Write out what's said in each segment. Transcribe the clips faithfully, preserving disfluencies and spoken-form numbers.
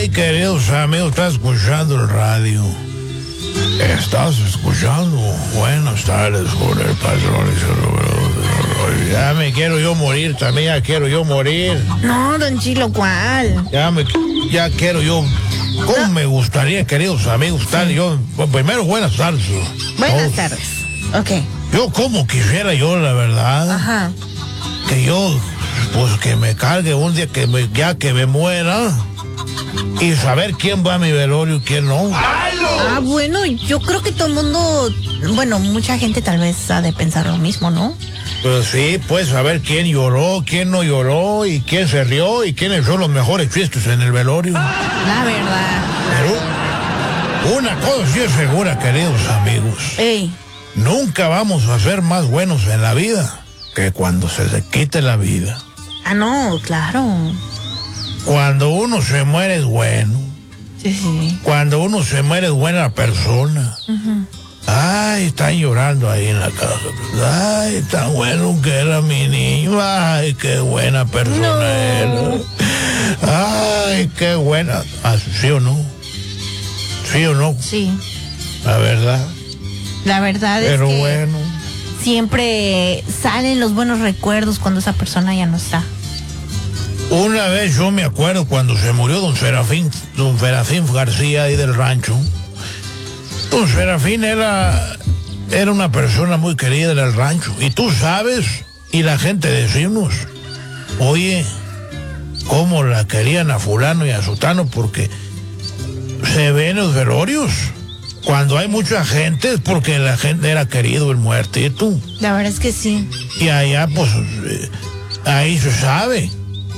queridos amigos, estás escuchando el radio. Estás escuchando. Buenas tardes, Jorge Patrón. Ya me quiero yo morir, también ya quiero yo morir. No, don Chilo, ¿cuál? Ya me, ya quiero yo. ¿Cómo no. me gustaría, queridos amigos, estar sí. yo? Bueno, primero, buenas tardes. Buenas oh. tardes. Ok. Yo como quisiera yo, la verdad. Ajá. Que yo, pues que me cargue un día que me, ya que me muera. Y saber quién va a mi velorio y quién no. Ah, bueno, yo creo que todo el mundo, bueno, mucha gente tal vez ha de pensar lo mismo, ¿no? Pues sí, pues saber quién lloró, quién no lloró, y quién se rió, y quiénes son los mejores chistes en el velorio. La verdad. Pero una cosa sí es segura, queridos amigos. Ey. Nunca vamos a ser más buenos en la vida que cuando se le quite la vida. Ah, no, claro. Cuando uno se muere es bueno. Sí, sí. Cuando uno se muere es buena persona. Uh-huh. Ay, están llorando ahí en la casa. Ay, tan bueno que era mi niño. Ay, qué buena persona no. era. Ay, qué buena. Ah, ¿sí o no? ¿Sí o no? Sí. La verdad. La verdad Pero es que bueno. siempre salen los buenos recuerdos cuando esa persona ya no está. Una vez yo me acuerdo cuando se murió don Serafín, don Serafín García ahí del rancho. Don Serafín era, era una persona muy querida del rancho. Y tú sabes, y la gente decimos, oye, cómo la querían a fulano y a sutano, porque se ven los velorios. Cuando hay mucha gente es porque la gente era querido el muertito. La verdad es que sí. Y allá, pues, eh, ahí se sabe.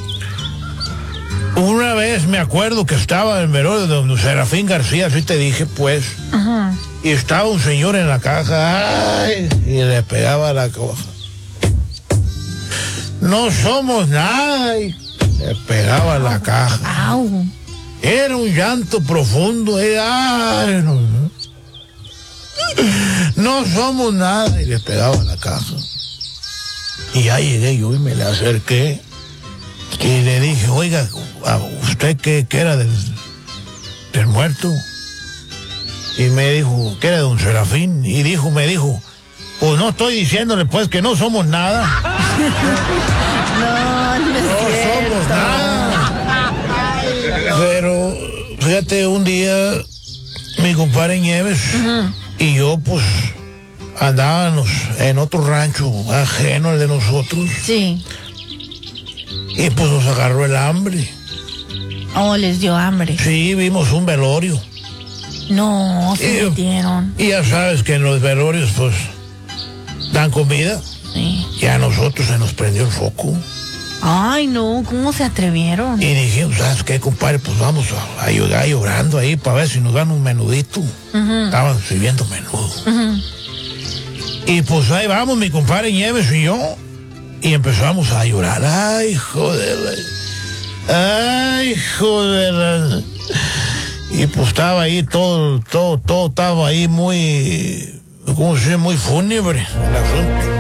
Una vez me acuerdo que estaba en el velorio de don Serafín García, así te dije, pues. Ajá. Y estaba un señor en la caja, ay, y le pegaba a la caja. No somos nada, y le pegaba a la caja. Au. Era un llanto profundo, y, ay, no, no. No somos nada, y le pegaba a la caja. Y ya llegué yo y me le acerqué. Y le dije, oiga, ¿a usted qué, qué era del, del muerto? Y me dijo, ¿qué era don Serafín? Y dijo, me dijo, pues no estoy diciéndole pues que no somos nada. No, no es No cierto. somos nada. Pero, fíjate, un día mi compadre Nieves uh-huh. y yo, pues, andábamos en otro rancho ajeno al de nosotros. Sí. Y pues nos agarró el hambre. Oh, les dio hambre. Sí, vimos un velorio. No, se y, metieron. Y ya sabes que en los velorios, pues, dan comida. Sí. Y a nosotros se nos prendió el foco. Ay, no, ¿cómo se atrevieron? Y dijimos, ¿sabes qué, compadre? Pues vamos a ayudar llorando ahí para ver si nos dan un menudito. Uh-huh. Estaban sirviendo menudo. Uh-huh. Y pues ahí vamos, mi compadre Nieves y yo. Y empezamos a llorar. Ay, joder. Ay, joder. Y pues estaba ahí todo, todo, todo estaba ahí muy, ¿cómo se dice? Muy fúnebre el asunto.